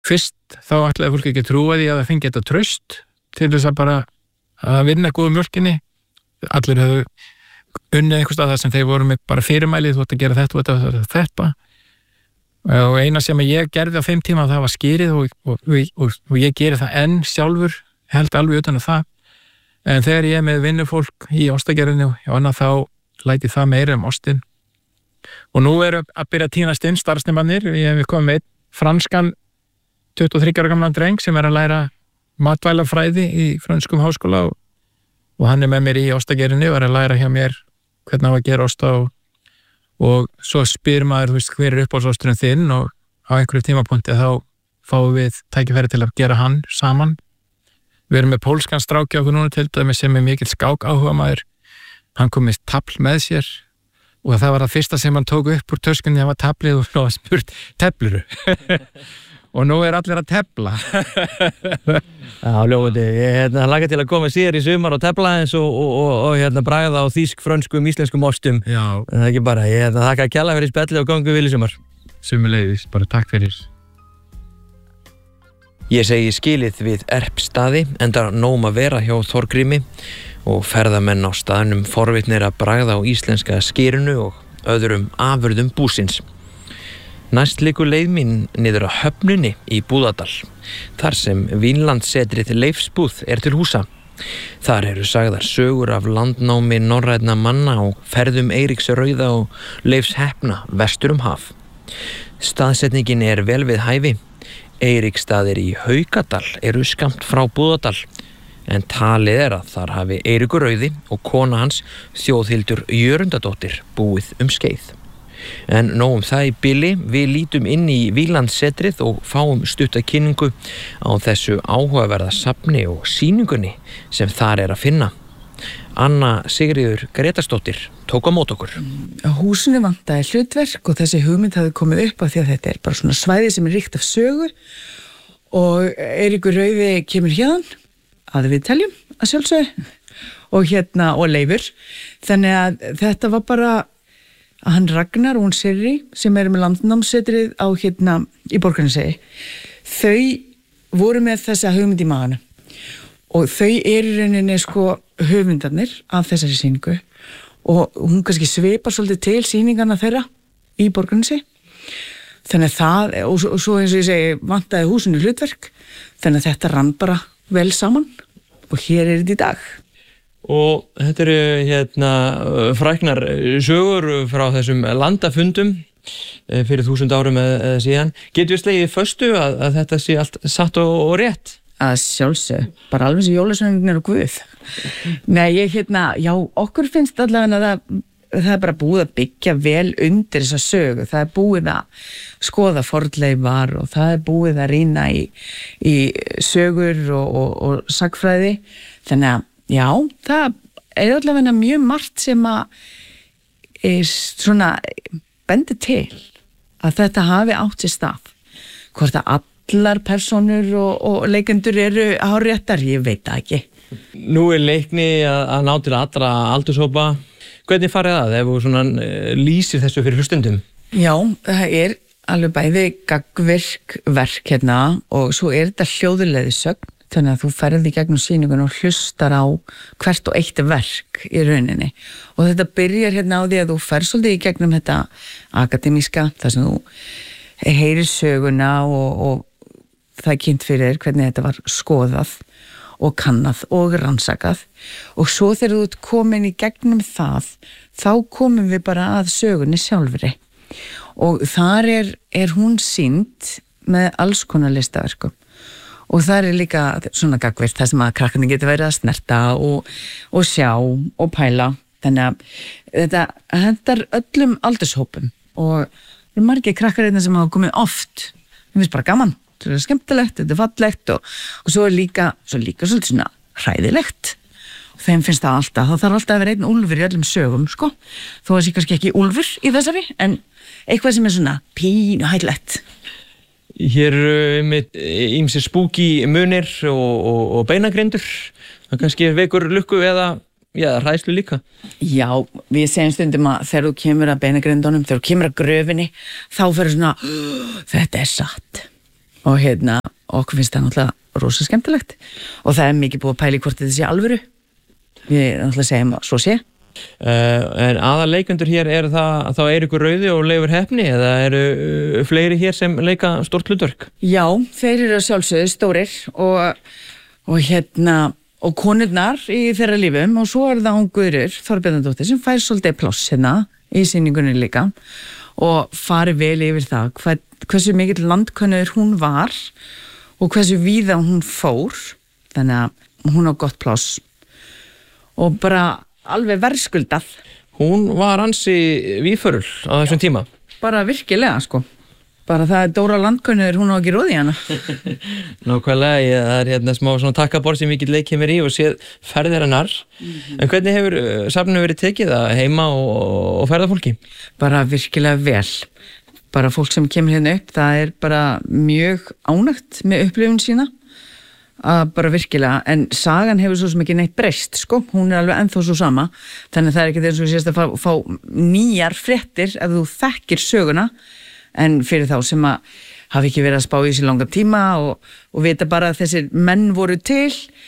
fyrst þá ætlaði fólk ekki að trúa því að það fengi þetta traust til þess að bara að vinna góðu mjólkinni. Allir höfðu unnið einhvers stað þar sem þeir voru með bara fyrirmælið, þú ætti að gera þetta og þetta. Og eina sem ég gerði á 5 tíma það var skýrið og ég geri það enn sjálfur, held alveg utan það. En þegar ég er með vinnufólk í ostagerðinni og annað þá læti það meira ostinn. Og nú að byrja að tínast inn starfsnemannir. Ég hef komið með franskan 23 ára gamlan dreng sem að læra matvælafræði í frönskum háskóla og hann með mér í ostagerðinni og að læra hjá mér hvernig á að gera osta og svo spyr maður, hver uppáhaldsosturinn þinn og á einhverju tímapunkti þá fáum við tækifæri til að gera hann saman. Við erum með pólskan stráki okkur núna til dæmis sem mikill skák áhuga maður. Hann kom með tafl með sér og það var það fyrsta sem hann tók upp úr töskunni, það var taflið og spurt, tefluru? Og nú allir að tefla. Já, ljóðandi. Ég laka til að koma síðar í sumar og tefla eins og bragða á þýsk, frönskum, íslenskum ostum. Já. En það ekki bara. Ég þakka að kjalla fyrir spjalli og gangu vel í sumar. Sömuleiðis, bara takk fyrir. Ég segi skilið við Erpstaði, enda nóg að vera hjá Þorgrími og ferðamenn á staðnum forvitnir að bragða á íslenska skyrinu og öðrum afurðum búsins. Næst liggur leið mín niður á höfnunni í Búðardal, þar sem Vínlandssetrið Leifsbúð til húsa. Þar eru sagðar sögur af landnámi norrænna manna og ferðum Eiríks rauða og Leifs heppna vestur haf. Staðsetningin vel við hæfi. Eiríksstaðir í Haukadal eru skammt frá Búðardal, en talið að þar hafi Eiríkur rauði og kona hans Þjóðhildur Jörundadóttir búið skeið. En nóg það í bili, við lítum inn í Vínlandssetrið og fáum stutta kynningu á þessu áhugaverða safni og sýningunni sem þar að finna. Anna Sigríður Gretarsdóttir tók á mót okkur. Húsinu vantaði hlutverk og þessi hugmynd hafði komið upp af því að þetta bara svona svæði sem ríkt af sögu og Eiríkur rauði kemur hérna að við teljum að sjálfsögðu og Leifur. Þannig að þetta var bara að hann Ragnar og hún Sirri sem með landnámssetrið á í Borgarnesey. Þau voru með þessa hugmynd í maganum og þau í rauninni höfundarnir af þessari sýningu og hún kannski svipar svolítið til sýningarna þeirra í Borgarnesey. Þannig að það, og svo eins og ég segi, vantaði húsinu hlutverk, þannig að þetta rann bara vel saman og hér þetta í dag. Og þetta eru fræknar sögur frá þessum landafundum fyrir 1000 árum eða síðan. Getum við slegið föstu að þetta sé allt satt og rétt? Að sjálfsög, bara alveg sem jólasveinarnir og Guð. Nei, já, okkur finnst allavega að það bara búið að byggja vel undir þessa sögu. Það búið að skoða fornleifar og það búið að rýna í sögur og sagfræði. Þannig að, já, það allavega mjög margt sem að svona bendi til að þetta hafi átt sér stað. Hvort að allar persónur og leikendur eru hárréttar, ég veit það ekki. Nú leikni að ná til allra aldurshópa. Hvernig farið það ef þú svona lýsir þessu fyrir hlustendum? Já, það alveg bæði gagnvirk verk og svo þetta hljóðuleiðisögn, þannig að þú ferði í gegnum sýningun og hlustar á hvert og eitt verk í rauninni. Og þetta byrjar á því að þú ferð svolítið í gegnum þetta akademíska, þar sem þú heyrir söguna og það kynnt fyrir þér hvernig þetta var skoðað og kannað og rannsakað og svo þegar þú ert komin í gegnum það, þá komum við bara að sögunni sjálfri og þar hún sýnd með alls konar listaverkum og það líka svona gagnvirkt það sem að krakkarnir geta verið að snerta og sjá og pæla, þannig að þetta hentar öllum aldurshópum og það margir krakkar sem hafa komið oft, það finnst bara gaman. Þetta skemmtilegt, þetta fallegt og svo líka svolítið svona hræðilegt og þeim finnst það alltaf, þarf alltaf að vera einn úlfur í öllum sögum, þó að sé kannski ekki úlfur í þessari, en eitthvað sem svona pínu hættulegt. Hér með ýmsir spooky munir og beinagrindur, það kannski vekur lukku eða hræðslu líka. Já, við segjum stundum að þegar þú kemur að beinagrindunum, þegar þú kemur að gröfinni, þá fyrir svona, þetta satt. og okkur finnst það náttúrulega rosa skemmtilegt og það mikið búið að pæla í hvort þetta sé alvöru við náttúrulega segjum að svo sé. En aðalleikendur hér það þá Eiríkur Rauði og Leifur Heppni eða eru fleiri hér sem leika stórt hlutverk? Já, þeir eru að sjálfsögðu stórir og konurnar í þeirra lífum og svo það hún Guðrur Þorbjarnardóttir sem fær svolítið pláss í sýningunni líka og fari vel yfir það hversu mikill landkönnuður hún var og hversu víða hún fór þannig að hún á gott pláss og bara alveg verðskuldað. Hún var ansi víðförul á þessum tíma. Bara virkilega sko. Bara það Dóra landkönnuður, hún á ekki róð í hana. Nákvæmlega, það er smá svona takkaborð sem ég get leikið mér í og séð ferðir hennar. En hvernig hefur safninu verið tekið það heima og ferðafólki? Bara virkilega vel. Bara fólk sem kemur hérna upp, það er bara mjög ánægt með upplifun sína. Bara virkilega, en sagan hefur svo sem ekki neitt breyst, sko, hún er alveg ennþá svo sama, þannig að það er ekki eins og sést að fá nýjar fréttir ef þú þekkir söguna, en fyrir þá sem að hafi ekki verið að spá í sér langa tíma og vita bara að þessir menn voru til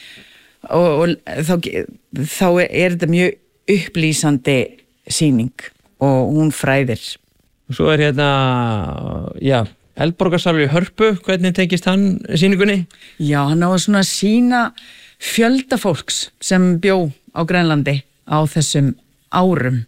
og þá er þetta mjög upplýsandi sýning og hún fræðir. Og svo er Eldborgarsalur í Hörpu, hvernig tengist hann sýningunni? Já, hann á að svona sýna fjölda fólks sem bjó á Grænlandi á þessum árum.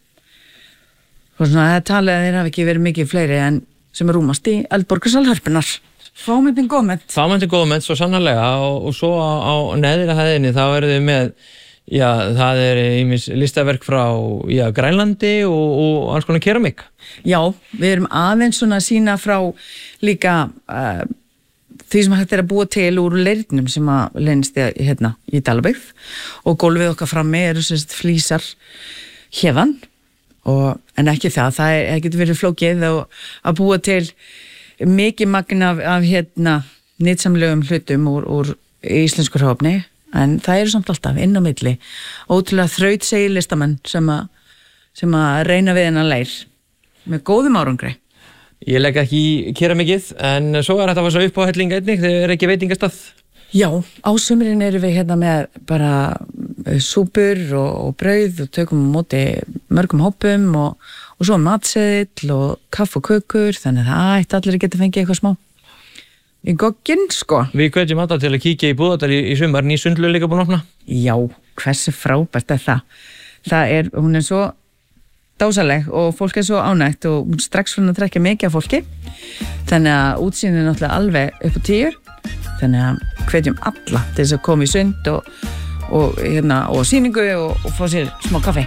Og svona það talið að þeir hafi ekki verið mikið fleiri en sem rúmast í Eldborgarsal Hörpunar. Fámyndin góðmennt. Fámyndin góðmennt, svo sannarlega og svo á neðra hæðinni þá eru þið með, það er ýmis listaverk frá Grænlandi og alls konar keramík. Já, við erum aðeins svona að sýna frá líka því sem hægt er að búa til úr leirnum sem að leynist í Dalabyggð og gólfið okkar frammi eru flísar hérðan en ekki það getur verið flókið að búa til mikið magn af nytsamlegum hlutum úr íslenskur hráefni en það eru samt alltaf inn á milli ótrúlega þrautsegir listamenn sem að reyna við hennar leir með góðum árangri. Ég legg ekki í keramikið en svo er þetta að fá svo upp á hellinga einnig þegar er ekki veitingastað. Já, á sumrin erum við með bara súpur og brauð og tökum á móti mörgum hópum og svo matseðill og kaff og kökur þannig að það ætti allir að geta fengið eitthvað smá í gogginn sko. Við hvetjum alla til að kíkja í Búðardal í sumar, ný sundlaug líka búin að opna. Já, hversu frábært er það? Hún er svo dásaleg og fólk er svo ánægt og strax fyrir að trekkja mikið af fólki þannig að útsýnin er náttúrulega alveg upp á 10 þannig að hvetjum alla til þess að koma í sund og sýningu og fá sér smá kaffi.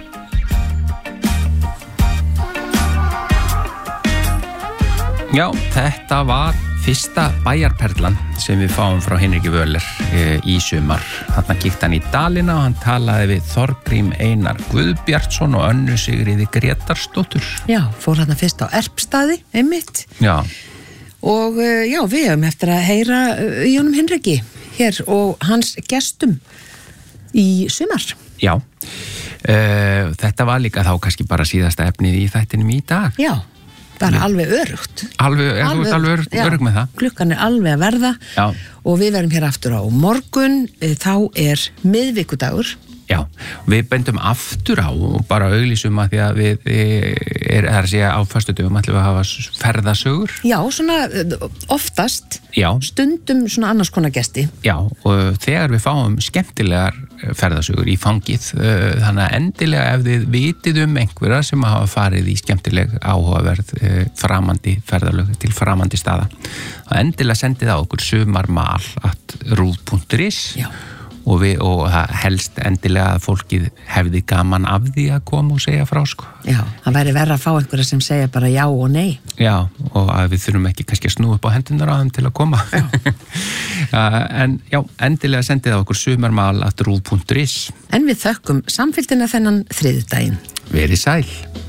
Já, þetta var fyrsta bæjarperlan sem við fáum frá Hinriki Völler í sumar. Þarna kíkti hann í dalina og hann talaði við Þorgrím Einar Guðbjartsson og Önnu Sigríði Grétarsdóttur. Já, fór hann fyrst á Erpstaði, einmitt. Já. Og við höfum eftir að heyra í honum Hinriki hér og hans gestum í sumar. Já, þetta var líka þá kannski bara síðasta efnið í þættinum í dag. Já. Bara alveg örugt. Alveg örugg með það. Klukkan er alveg að verða. Já. Og við verðum hér aftur á morgun, þá er miðvikudagur. Já, við bendum aftur á og bara auglýsum að því að við að segja á föstudöfum ætlum við að hafa ferðasögur. Já, svona oftast. Já. Stundum svona annars konar gesti. Já, og þegar við fáum skemmtilegar ferðasögur í fangið, þannig að endilega ef þið vitið einhverja sem hafa farið í skemmtileg áhugaverð framandi ferðalög til framandi staða, þá endilega sendið á okkur sumarmal@ruv.is. Já. Og það helst endilega að fólkið hefði gaman af því að koma og segja frá sko. Já, það væri verra að fá einhverja sem segja bara já og nei. Já, og að við þurfum ekki kannski að snúa upp á hendunar á þeim til að koma. En já, endilega sendið á okkur sumarmal@ruv.is. En við þökkum samfylgdina þennan þriðjudaginn. Verið sæl.